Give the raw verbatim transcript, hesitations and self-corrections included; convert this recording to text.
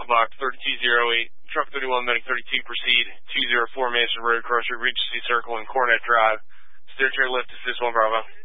box thirty-two oh eight, truck thirty-one, medic thirty-two, proceed, two oh four Mason Road, Cross Street, Regency Circle, and Cornet Drive. Steer clear lift, assist one Bravo.